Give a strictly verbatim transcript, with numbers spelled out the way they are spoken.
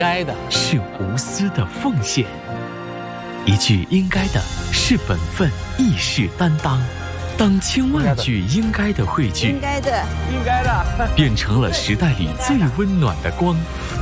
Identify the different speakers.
Speaker 1: 该的
Speaker 2: 是无私的奉献，一句应该的是本分，义是担当。当千万句应该的汇聚，
Speaker 3: 应该的，
Speaker 1: 应该的，
Speaker 2: 变成了时代里最温暖的光。